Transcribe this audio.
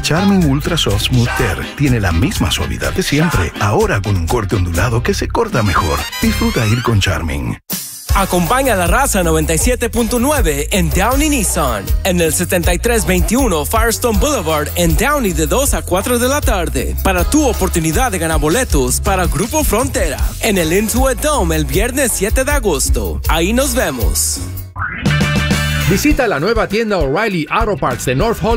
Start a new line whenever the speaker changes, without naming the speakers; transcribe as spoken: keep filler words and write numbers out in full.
Charmin Ultra Soft Smooth Tear tiene la misma suavidad de siempre, ahora con un corte ondulado que se corta mejor. Disfruta ir con Charmin.
Acompaña a la raza noventa y siete punto nueve en Downey Nissan, en el setenta y tres veintiuno Firestone Boulevard en Downey de dos a cuatro de la tarde, para tu oportunidad de ganar boletos para Grupo Frontera, en el Intuit Dome el viernes siete de agosto. Ahí nos vemos.
Visita la nueva tienda O'Reilly Auto Parts de North Hollywood